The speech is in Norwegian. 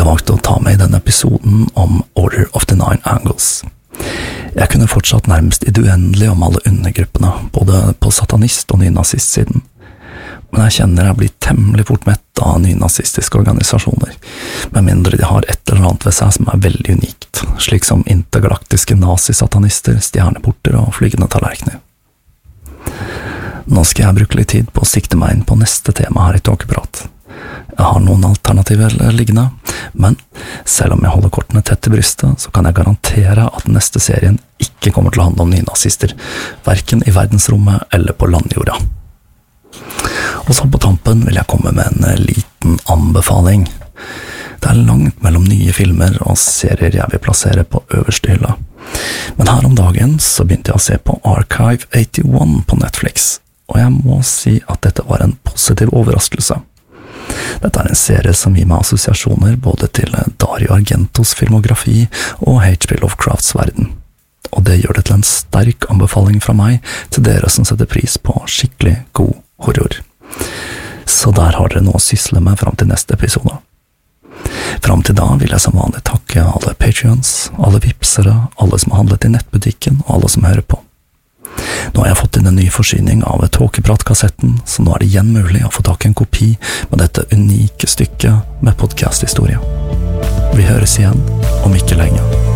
valgt å ta med i denne episoden om Order of the Nine Angles. Jeg kunne fortsatt nærmest i det uendelige om alle undergruppene, både på satanist- og nynazist-siden. Men jeg kjenner jeg blir temmelig fort mett av nynazistiske organisasjoner, med mindre de har et eller annet ved seg som er veldig unikt, slik som intergalaktiske nazisatanister, stjerneporter og flygende tallerkener. Nå skal jeg bruke litt tid på å sikte meg inn på neste tema her i Tåkeprat. Jeg har noen alternativer liggende, men selv om jeg holder kortene tett til brystet, så kan jeg garantere at neste serien ikke kommer til å handle om nynazister, hverken i verdensrommet eller på landjorda. Og så på tampen vil jeg komme med en liten anbefaling. Det er langt mellom nye filmer og serier jeg vil plassere på øverste hylla. Men her om dagen så begynte jeg å se på Archive 81 på Netflix, og jeg må si at dette var en positiv overraskelse. Dette er en serie som gir meg assosiasjoner både til Dario Argentos filmografi og H.P. Lovecrafts verden. Og det gjør det til en sterk anbefaling fra meg til dere som setter pris på skikkelig god horror. Så der har dere noe å sysle med fram til neste episode. Fram til da vil jeg som vanlig takke alle Patreons, alle vipsere, alle som har handlet i nettbutikken og alle som hører på. Nå har jeg fått inn en ny forsyning av Tåkeprat-kassetten, så nå er det igjen mulig å få tak i en kopi med dette unike stykket med podcast-historie. Vi høres igjen om ikke lenge.